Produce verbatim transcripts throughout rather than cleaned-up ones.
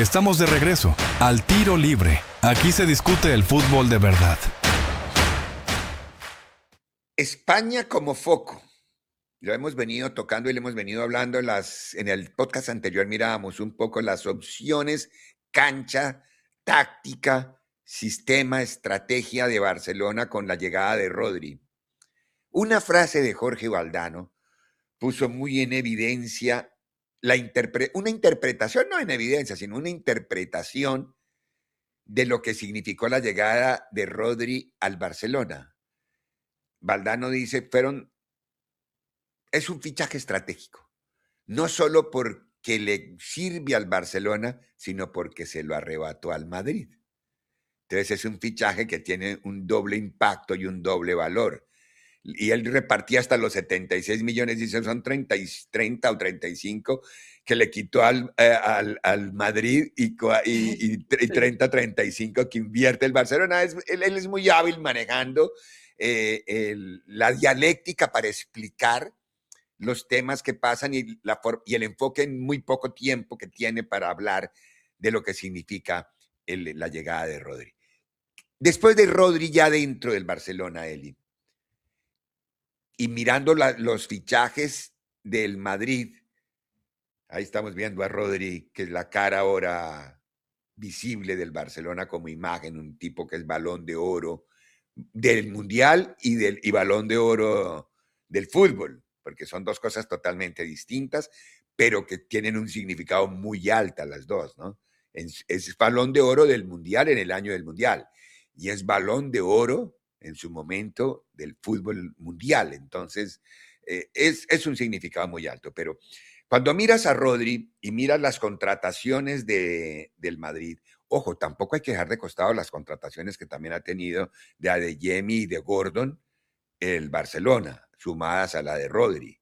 Estamos de regreso al Tiro Libre. Aquí se discute el fútbol de verdad. España como foco. Lo hemos venido tocando y lo hemos venido hablando en, las, en el podcast anterior. Mirábamos un poco las opciones, cancha, táctica, sistema, estrategia de Barcelona con la llegada de Rodri. Una frase de Jorge Valdano puso muy en evidencia la interpre una interpretación, no en evidencia, sino una interpretación de lo que significó la llegada de Rodri al Barcelona. Valdano dice, fueron, es un fichaje estratégico, no solo porque le sirve al Barcelona, sino porque se lo arrebató al Madrid. Entonces es un fichaje que tiene un doble impacto y un doble valor. Y él repartía hasta los setenta y seis millones, dice, son treinta, treinta o treinta y cinco que le quitó al, eh, al, al Madrid y, y, y, y treinta, treinta y cinco que invierte el Barcelona. Es, él, él es muy hábil manejando eh, el, la dialéctica para explicar los temas que pasan y, la, y el enfoque en muy poco tiempo que tiene para hablar de lo que significa el, la llegada de Rodri. Después de Rodri ya dentro del Barcelona, Eli, y mirando la, los fichajes del Madrid, ahí estamos viendo a Rodri, que es la cara ahora visible del Barcelona como imagen, un tipo que es balón de oro del Mundial y, del, y balón de oro del fútbol, porque son dos cosas totalmente distintas, pero que tienen un significado muy alto las dos, ¿no? Es, es balón de oro del Mundial en el año del Mundial, y es balón de oro en su momento del fútbol mundial. Entonces, eh, es, es un significado muy alto. Pero cuando miras a Rodri y miras las contrataciones de, del Madrid, ojo, tampoco hay que dejar de costado las contrataciones que también ha tenido de Adeyemi y de Gordon el Barcelona, sumadas a la de Rodri.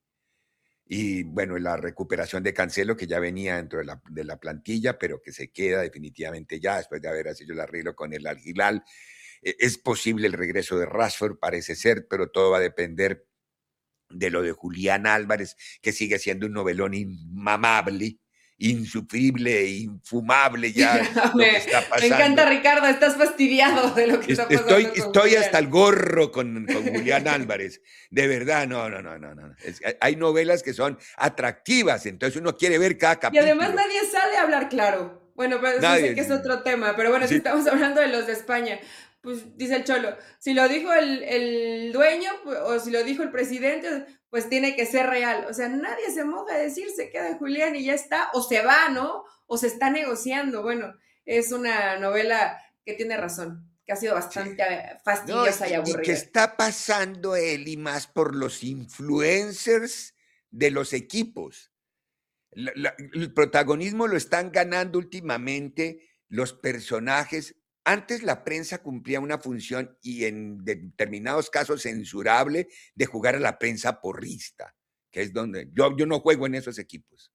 Y bueno, la recuperación de Cancelo, que ya venía dentro de la, de la plantilla, pero que se queda definitivamente ya después de haber hecho el arreglo con el Al Hilal. Es posible el regreso de Rashford, parece ser, pero todo va a depender de lo de Julián Álvarez, que sigue siendo un novelón inmamable, insufrible, infumable ya me, lo que está pasando. Me encanta, Ricardo, estás fastidiado de lo que está pasando. Estoy, con estoy hasta el gorro con, con Julián Álvarez. De verdad, no, no, no, no. no. Es, hay novelas que son atractivas, entonces uno quiere ver cada capítulo. Y además nadie sale a hablar claro. Bueno, pero eso sé que es otro tema, pero bueno, sí. Si estamos hablando de los de España, pues dice el Cholo, si lo dijo el, el dueño o si lo dijo el presidente, pues tiene que ser real. O sea, nadie se moja a decir se queda Julián y ya está, o se va, ¿no? O se está negociando. Bueno, es una novela que tiene razón, que ha sido bastante sí. fastidiosa no, y, y aburrida. Y que está pasando él y más por los influencers de los equipos. La, la, el protagonismo lo están ganando últimamente los personajes. Antes la prensa cumplía una función y en determinados casos censurable de jugar a la prensa porrista, que es donde yo, yo no juego en esos equipos.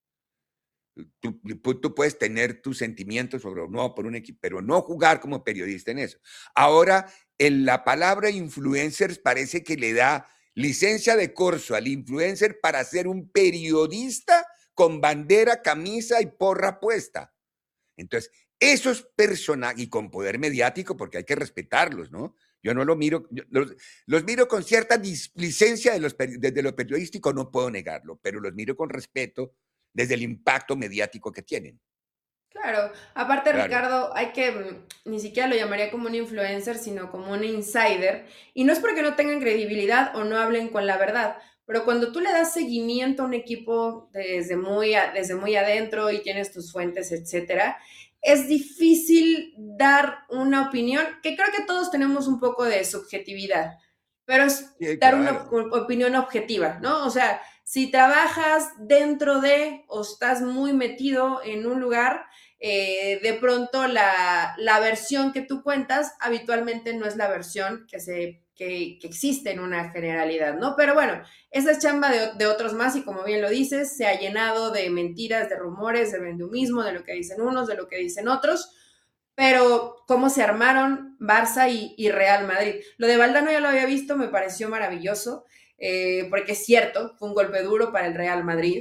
Tú, tú puedes tener tus sentimientos sobre no por un equipo, pero no jugar como periodista en eso. Ahora, en la palabra influencers parece que le da licencia de corso al influencer para ser un periodista con bandera, camisa y porra puesta. Entonces, esos personajes, y con poder mediático, porque hay que respetarlos, ¿no? Yo no lo miro, los, los miro con cierta displicencia de los, desde lo periodístico, no puedo negarlo, pero los miro con respeto desde el impacto mediático que tienen. Claro, aparte claro. Ricardo, hay que, ni siquiera lo llamaría como un influencer, sino como un insider, y no es porque no tengan credibilidad o no hablen con la verdad, pero cuando tú le das seguimiento a un equipo desde muy, desde muy adentro y tienes tus fuentes, etcétera, es difícil dar una opinión, que creo que todos tenemos un poco de subjetividad, pero es sí, dar claro. una opinión objetiva, ¿no? O sea, si trabajas dentro de o estás muy metido en un lugar, eh, de pronto la, la versión que tú cuentas habitualmente no es la versión que, se, que, que existe en una generalidad, ¿no? Pero bueno, esa es chamba de, de otros más y como bien lo dices, se ha llenado de mentiras, de rumores, de vendumismo, de lo que dicen unos, de lo que dicen otros, pero cómo se armaron Barça y, y Real Madrid. Lo de Valdano ya lo había visto, me pareció maravilloso, eh, porque es cierto, fue un golpe duro para el Real Madrid.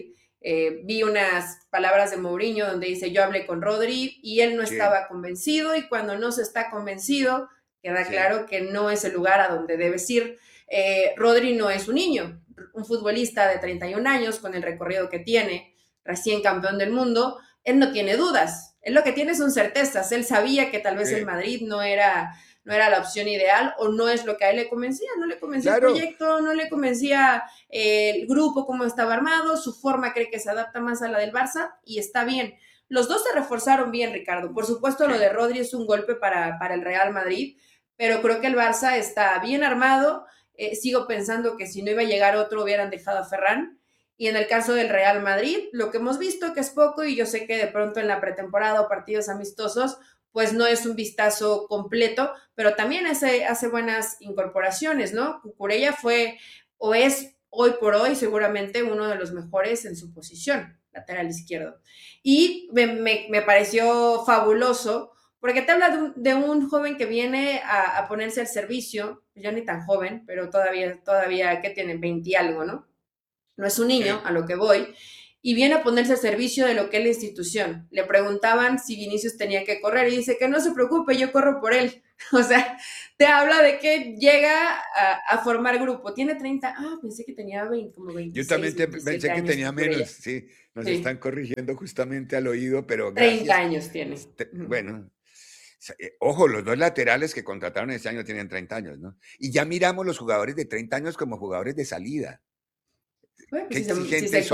Eh, vi unas palabras de Mourinho donde dice, yo hablé con Rodri y él no Sí. estaba convencido, y cuando no se está convencido, queda Sí. claro que no es el lugar a donde debes ir. Eh, Rodri no es un niño, un futbolista de treinta y un años con el recorrido que tiene, recién campeón del mundo, él no tiene dudas, él lo que tiene son certezas, él sabía que tal vez Sí. el Madrid no era, no era la opción ideal, o no es lo que a él le convencía, no le convencía Claro. el proyecto, no le convencía eh, el grupo, cómo estaba armado, su forma cree que se adapta más a la del Barça, y está bien. Los dos se reforzaron bien, Ricardo. Por supuesto, Sí. lo de Rodri es un golpe para, para el Real Madrid, pero creo que el Barça está bien armado. Eh, sigo pensando que si no iba a llegar otro, hubieran dejado a Ferran. Y en el caso del Real Madrid, lo que hemos visto, que es poco, y yo sé que de pronto en la pretemporada o partidos amistosos, pues no es un vistazo completo, pero también hace, hace buenas incorporaciones, ¿no? Cucurella fue o es hoy por hoy seguramente uno de los mejores en su posición, lateral izquierdo. Y me, me, me pareció fabuloso, porque te habla de un, de un joven que viene a, a, ponerse al servicio, ya ni tan joven, pero todavía, todavía ¿qué tiene? veinte y algo, ¿no? No es un niño, Sí. a lo que voy, y viene a ponerse al servicio de lo que es la institución. Le preguntaban si Vinicius tenía que correr y dice que no se preocupe, yo corro por él. O sea, te habla de que llega a, a formar grupo. Tiene treinta, ah, pensé que tenía veinte, como veintiséis, Yo también te, pensé que años, tenía menos, sí, nos sí. están corrigiendo justamente al oído, pero gracias. treinta gracias. años tiene. Te, bueno, ojo, los dos laterales que contrataron este año tienen treinta años, ¿no? Y ya miramos los jugadores de treinta años como jugadores de salida. Bueno, Qué si se, exigentes si se son.